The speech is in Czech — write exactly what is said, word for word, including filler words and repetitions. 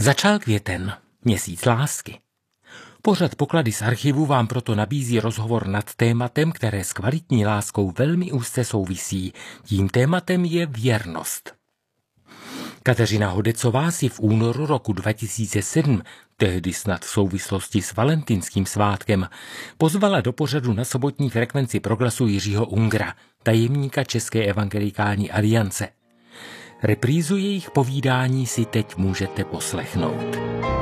Začal květen, měsíc lásky. Pořad Poklady z archivu vám proto nabízí rozhovor nad tématem, které s kvalitní láskou velmi úzce souvisí. Tím tématem je věrnost. Kateřina Hodecová si v únoru roku dva tisíce sedm, tehdy snad v souvislosti s valentínským svátkem, pozvala do pořadu na sobotní frekvenci Proglasu Jiřího Ungra, tajemníka České evangelikální aliance. Reprízu jejich povídání si teď můžete poslechnout.